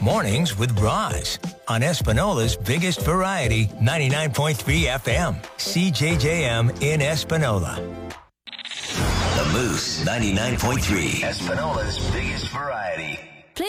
Mornings with Roz on Espinola's biggest variety, 99.3 FM, CJJM in Espinola. The Moose 99.3, Espinola's biggest variety.